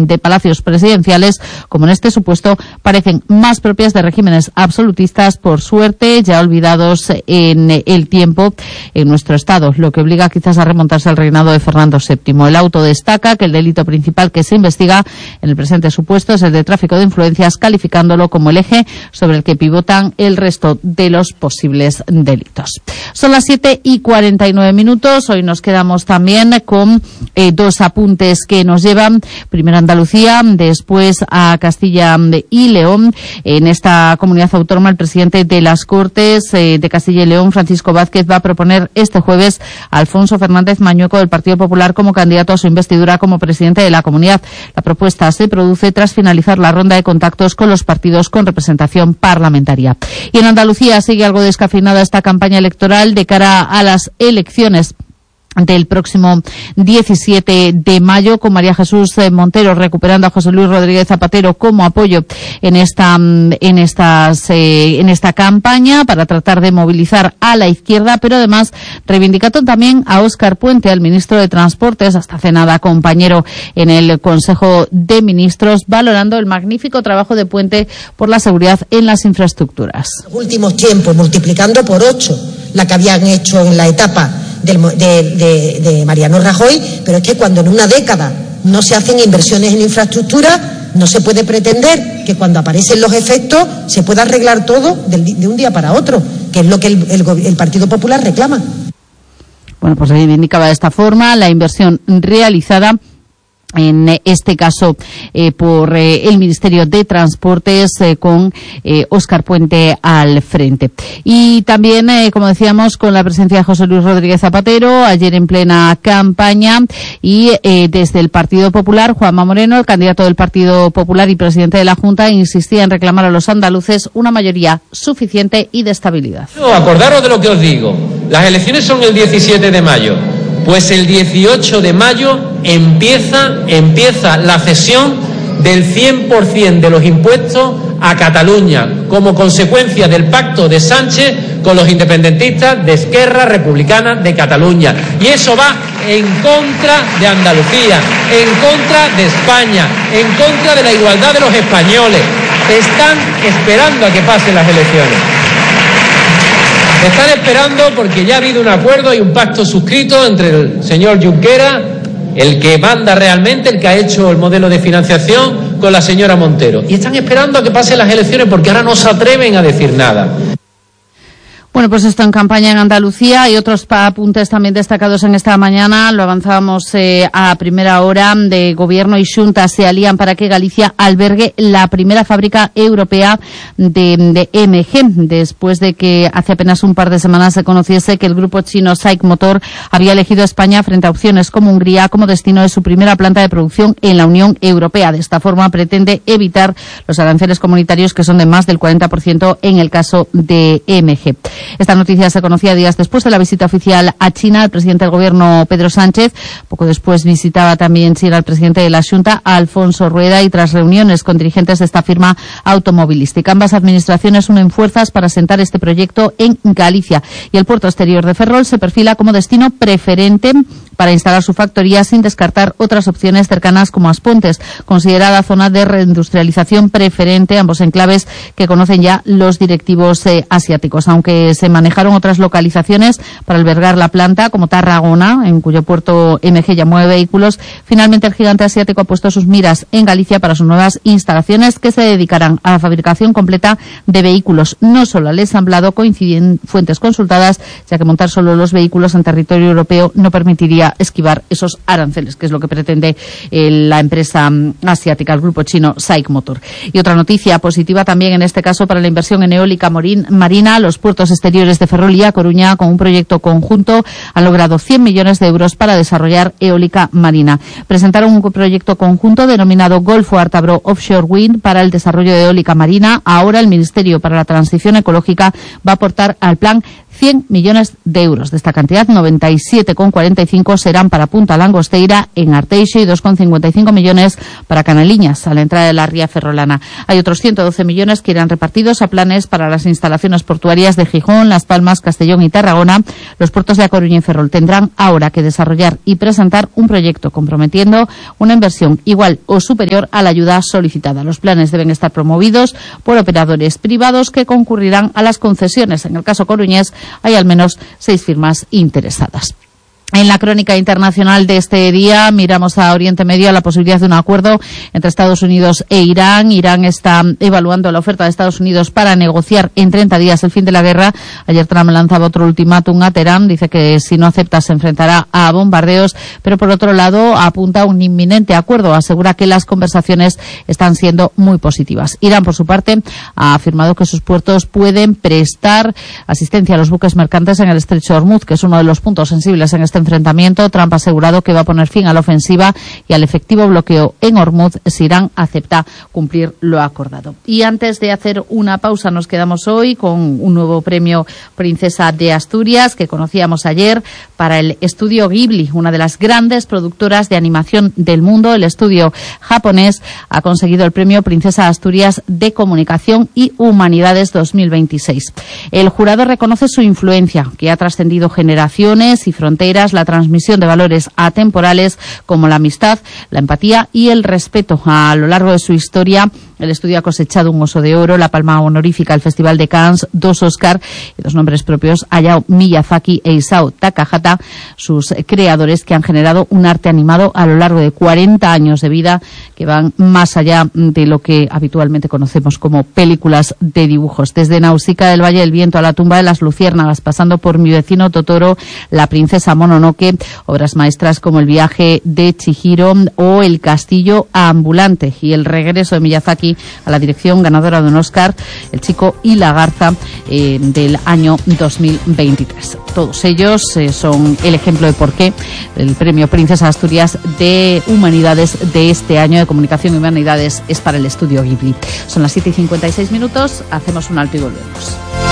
de palacios presidenciales, como en este supuesto, parecen más propias de regímenes absolutistas, por suerte, ya olvidados en el tiempo en nuestro Estado, lo que obliga quizás a remontarse al reinado de Fernando VII. El auto destaca que el delito principal que se investiga en el presente supuesto es el de tráfico de influencias, calificándolo como el eje sobre el que pivotan el resto de los posibles delitos. Son las 7:49. Hoy nos quedamos también con dos apuntes que nos llevan primero a Andalucía, después a Castilla y León. En esta comunidad autónoma, el presidente de las Cortes de Castilla y León, Francisco Vázquez, va a proponer este jueves a Alfonso Fernández Mañueco del Partido Popular como candidato a su investidura como presidente de la comunidad. La propuesta se produce tras finalizar la ronda de contactos con los partidos con representación parlamentaria. Y en Andalucía sigue algo descafeinada esta campaña electoral de cara a las elecciones del próximo 17 de mayo, con María Jesús Montero recuperando a José Luis Rodríguez Zapatero como apoyo en esta campaña para tratar de movilizar a la izquierda, pero además reivindicando también a Óscar Puente, al ministro de Transportes, hasta hace nada compañero en el Consejo de Ministros, valorando el magnífico trabajo de Puente por la seguridad en las infraestructuras. En los últimos tiempos, multiplicando por 8 la que habían hecho en la etapa de Mariano Rajoy, pero es que cuando en una década no se hacen inversiones en infraestructura, no se puede pretender que cuando aparecen los efectos se pueda arreglar todo de un día para otro, que es lo que el Partido Popular reclama. Bueno, pues reivindicaba de esta forma la inversión realizada en este caso por el Ministerio de Transportes con Óscar Puente al frente. Y también, como decíamos, con la presencia de José Luis Rodríguez Zapatero, ayer en plena campaña, y desde el Partido Popular, Juanma Moreno, el candidato del Partido Popular y presidente de la Junta, insistía en reclamar a los andaluces una mayoría suficiente y de estabilidad. No, acordaros de lo que os digo. Las elecciones son el 17 de mayo. Pues el 18 de mayo empieza la cesión del 100% de los impuestos a Cataluña, como consecuencia del pacto de Sánchez con los independentistas de Esquerra Republicana de Cataluña. Y eso va en contra de Andalucía, en contra de España, en contra de la igualdad de los españoles. Están esperando a que pasen las elecciones. Están esperando porque ya ha habido un acuerdo y un pacto suscrito entre el señor Junqueras, el que manda realmente, el que ha hecho el modelo de financiación, con la señora Montero. Y están esperando a que pasen las elecciones porque ahora no se atreven a decir nada. Bueno, pues esto en campaña en Andalucía y otros apuntes también destacados en esta mañana. Lo avanzábamos a primera hora. De Gobierno y Xunta se alían para que Galicia albergue la primera fábrica europea de MG, después de que hace apenas un par de semanas se conociese que el grupo chino SAIC Motor había elegido a España frente a opciones como Hungría como destino de su primera planta de producción en la Unión Europea. De esta forma pretende evitar los aranceles comunitarios, que son de más del 40% en el caso de MG. Esta noticia se conocía días después de la visita oficial a China. El presidente del Gobierno, Pedro Sánchez, poco después visitaba también China al presidente de la Xunta, Alfonso Rueda, y tras reuniones con dirigentes de esta firma automovilística. Ambas administraciones unen fuerzas para asentar este proyecto en Galicia, y el puerto exterior de Ferrol se perfila como destino preferente para instalar su factoría, sin descartar otras opciones cercanas como Aspontes, considerada zona de reindustrialización preferente, ambos enclaves que conocen ya los directivos asiáticos. Aunque se manejaron otras localizaciones para albergar la planta, como Tarragona, en cuyo puerto MG ya mueve vehículos, finalmente el gigante asiático ha puesto sus miras en Galicia para sus nuevas instalaciones, que se dedicarán a la fabricación completa de vehículos, no solo al ensamblado, coinciden fuentes consultadas, ya que montar solo los vehículos en territorio europeo no permitiría esquivar esos aranceles, que es lo que pretende la empresa asiática, el grupo chino SAIC Motor. Y otra noticia positiva también en este caso para la inversión en eólica marina. Los puertos exteriores de Ferrol y A Coruña, con un proyecto conjunto, han logrado 100 millones de euros para desarrollar eólica marina. Presentaron un proyecto conjunto denominado Golfo Ártabro Offshore Wind para el desarrollo de eólica marina. Ahora el Ministerio para la Transición Ecológica va a aportar al plan 100 millones de euros. De esta cantidad, 97,45 5 serán para Punta Langosteira en Arteixo y 2,55 millones para Canaliñas, a la entrada de la ría ferrolana. Hay otros 112 millones que irán repartidos a planes para las instalaciones portuarias de Gijón, Las Palmas, Castellón y Tarragona. Los puertos de A Coruña y Ferrol tendrán ahora que desarrollar y presentar un proyecto comprometiendo una inversión igual o superior a la ayuda solicitada. Los planes deben estar promovidos por operadores privados que concurrirán a las concesiones. En el caso coruñés hay al menos 6 firmas interesadas. En la crónica internacional de este día miramos a Oriente Medio, a la posibilidad de un acuerdo entre Estados Unidos e Irán. Irán está evaluando la oferta de Estados Unidos para negociar en 30 días el fin de la guerra. Ayer Trump lanzaba otro ultimátum a Teherán. Dice que si no acepta se enfrentará a bombardeos, pero por otro lado apunta a un inminente acuerdo. Asegura que las conversaciones están siendo muy positivas. Irán, por su parte, ha afirmado que sus puertos pueden prestar asistencia a los buques mercantes en el estrecho de Hormuz, que es uno de los puntos sensibles en este enfrentamiento. Trump ha asegurado que va a poner fin a la ofensiva y al efectivo bloqueo en Hormuz si Irán acepta cumplir lo acordado. Y antes de hacer una pausa, nos quedamos hoy con un nuevo premio Princesa de Asturias que conocíamos ayer para el estudio Ghibli, una de las grandes productoras de animación del mundo. El estudio japonés ha conseguido el premio Princesa de Asturias de Comunicación y Humanidades 2026. El jurado reconoce su influencia, que ha trascendido generaciones y fronteras, la transmisión de valores atemporales como la amistad, la empatía y el respeto. A lo largo de su historia, el estudio ha cosechado un Oso de Oro, la Palma Honorífica al Festival de Cannes, 2 Oscar y 2 nombres propios, Hayao Miyazaki e Isao Takahata, sus creadores que han generado un arte animado a lo largo de 40 años de vida que van más allá de lo que habitualmente conocemos como películas de dibujos. Desde Nausicaa del Valle del Viento a La tumba de las luciérnagas, pasando por Mi vecino Totoro, La princesa Mononoke, obras maestras como El viaje de Chihiro o El castillo ambulante y el regreso de Miyazaki a la dirección, ganadora de un Oscar, El chico y la garza, del año 2023. Todos ellos son el ejemplo de por qué el premio Princesa Asturias de Humanidades de este año de Comunicación y Humanidades es para el estudio Ghibli. Son las 7:56, hacemos un alto y volvemos.